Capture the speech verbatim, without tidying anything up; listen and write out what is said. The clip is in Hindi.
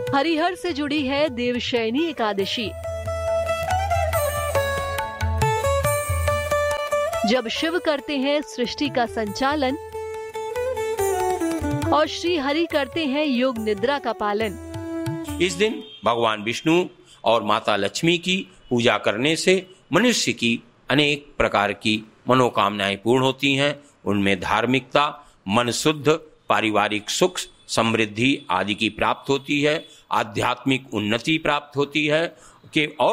हरिहर से जुड़ी है देवशयनी एकादशी। जब शिव करते हैं सृष्टि का संचालन और श्री हरि करते हैं योग निद्रा का पालन। इस दिन भगवान विष्णु और माता लक्ष्मी की पूजा करने से मनुष्य की अनेक प्रकार की मनोकामनाएं पूर्ण होती हैं। उनमें धार्मिकता, मन शुद्ध, पारिवारिक सुख, समृद्धि आदि की प्राप्त होती है, आध्यात्मिक उन्नति प्राप्त होती है के और